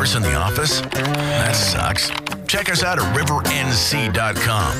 service in the office? That sucks. Check us out at rivernc.com.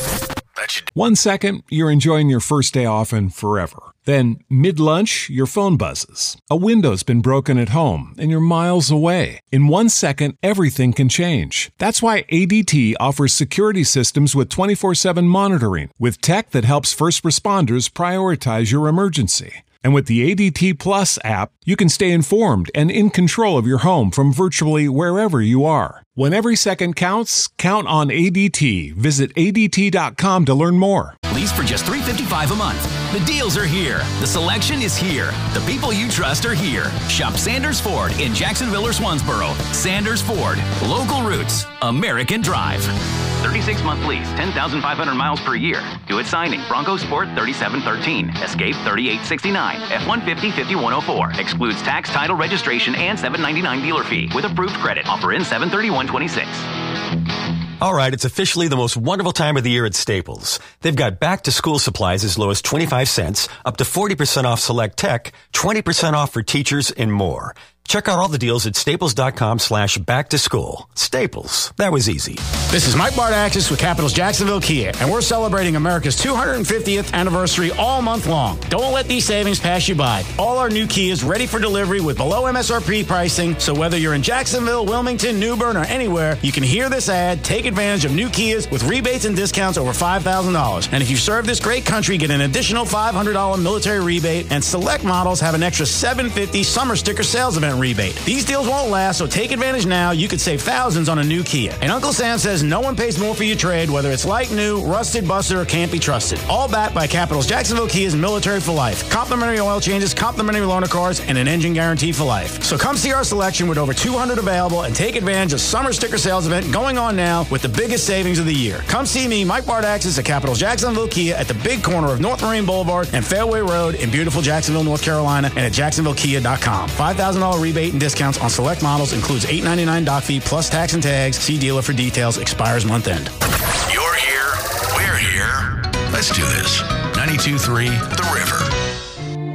1 second, you're enjoying your first day off and forever. Then, mid-lunch, your phone buzzes. A window's been broken at home, and you're miles away. In 1 second, everything can change. That's why ADT offers security systems with 24/7 monitoring, with tech that helps first responders prioritize your emergency. And with the ADT Plus app, you can stay informed and in control of your home from virtually wherever you are. When every second counts, count on ADT. Visit ADT.com to learn more. Lease for just $355 a month. The deals are here. The selection is here. The people you trust are here. Shop Sanders Ford in Jacksonville or Swansboro. Sanders Ford. Local roots. American drive. 36-month lease, 10,500 miles per year. Do it signing. Bronco Sport 3713. Escape 3869. F-150 5104. Excludes tax, title, registration, and $799 dealer fee with approved credit. Offer in 7/31/26. All right, it's officially the most wonderful time of the year at Staples. They've got back-to-school supplies as low as 25 cents, up to 40% off select tech, 20% off for teachers, and more. Check out all the deals at staples.com/back-to-school. Staples. That was easy. This is Mike Bardaxis with Capitals Jacksonville Kia, and we're celebrating America's 250th anniversary all month long. Don't let these savings pass you by. All our new Kias ready for delivery with below MSRP pricing, so whether you're in Jacksonville, Wilmington, New Bern, or anywhere, you can hear this ad, take advantage of new Kias with rebates and discounts over $5,000. And if you serve this great country, get an additional $500 military rebate, and select models have an extra $750 summer sticker sales event rebate. These deals won't last, so take advantage now. You could save thousands on a new Kia. And Uncle Sam says no one pays more for your trade, whether it's like new, rusted, busted, or can't be trusted. All backed by Capitals Jacksonville Kia's Military for Life. Complimentary oil changes, complimentary loaner cars, and an engine guarantee for life. So come see our selection with over 200 available and take advantage of summer sticker sales event going on now with the biggest savings of the year. Come see me, Mike Bardaxis, at Capitals Jacksonville Kia at the big corner of North Marine Boulevard and Fairway Road in beautiful Jacksonville, North Carolina, and at jacksonvillekia.com. $5,000 rebate and discounts on select models, includes $899 doc fee plus tax and tags. See dealer for details. Expires month end. You're here. We're here. Let's do this. 92.3 The River.